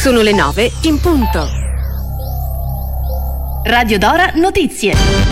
Sono le 9 in punto. Radio Dora Notizie.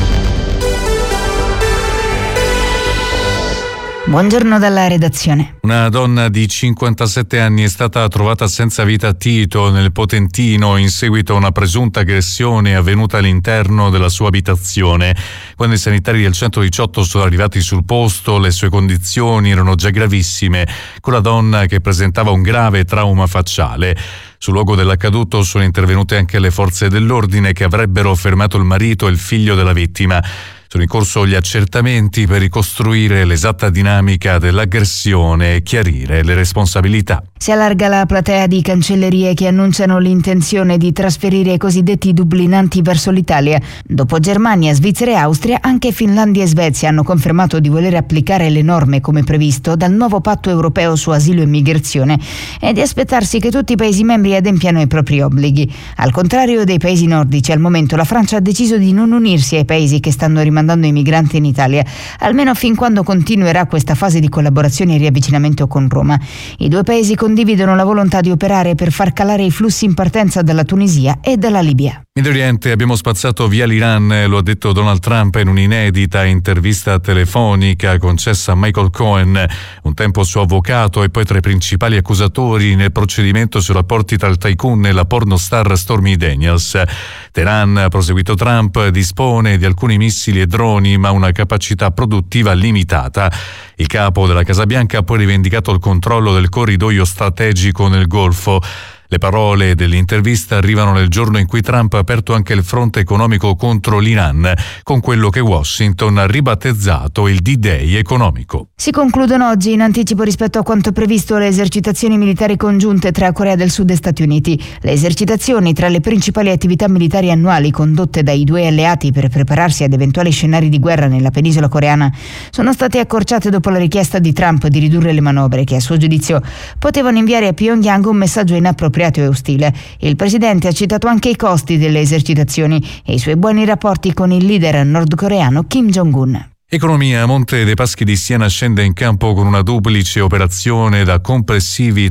Buongiorno dalla redazione. Una donna di 57 anni è stata trovata senza vita a Tito, nel Potentino, in seguito a una presunta aggressione avvenuta all'interno della sua abitazione. Quando i sanitari del 118 sono arrivati sul posto, le sue condizioni erano già gravissime, con la donna che presentava un grave trauma facciale. Sul luogo dell'accaduto sono intervenute anche le forze dell'ordine che avrebbero fermato il marito e il figlio della vittima. Sono in corso gli accertamenti per ricostruire l'esatta dinamica dell'aggressione e chiarire le responsabilità. Si allarga la platea di cancellerie che annunciano l'intenzione di trasferire i cosiddetti dublinanti verso l'Italia. Dopo Germania, Svizzera e Austria, anche Finlandia e Svezia hanno confermato di voler applicare le norme come previsto dal nuovo patto europeo su asilo e migrazione e di aspettarsi che tutti i Paesi membri adempiano ai propri obblighi. Al contrario dei Paesi nordici, al momento la Francia ha deciso di non unirsi ai Paesi che stanno rimandando i migranti in Italia, almeno fin quando continuerà questa fase di collaborazione e riavvicinamento con Roma. I due Paesi condividono la volontà di operare per far calare i flussi in partenza dalla Tunisia e dalla Libia. Medio Oriente, abbiamo spazzato via l'Iran, lo ha detto Donald Trump in un'inedita intervista telefonica concessa a Michael Cohen, un tempo suo avvocato e poi tra i principali accusatori nel procedimento sui rapporti tra il tycoon e la pornostar Stormy Daniels. Teheran, ha proseguito Trump, dispone di alcuni missili e droni, ma una capacità produttiva limitata. Il capo della Casa Bianca ha poi rivendicato il controllo del corridoio strategico nel Golfo. Le parole dell'intervista arrivano nel giorno in cui Trump ha aperto anche il fronte economico contro l'Iran, con quello che Washington ha ribattezzato il D-Day economico. Si concludono oggi, in anticipo rispetto a quanto previsto, le esercitazioni militari congiunte tra Corea del Sud e Stati Uniti. Le esercitazioni, tra le principali attività militari annuali condotte dai due alleati per prepararsi ad eventuali scenari di guerra nella penisola coreana, sono state accorciate dopo la richiesta di Trump di ridurre le manovre che, a suo giudizio, potevano inviare a Pyongyang un messaggio inappropriato e ostile. Il presidente ha citato anche i costi delle esercitazioni e i suoi buoni rapporti con il leader nordcoreano Kim Jong-un. Economia. Monte dei Paschi di Siena scende in campo con una duplice operazione da complessivi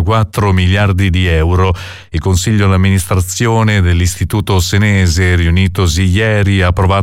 34 miliardi di euro. Il Consiglio d'amministrazione dell'Istituto Senese, riunitosi ieri, ha approvato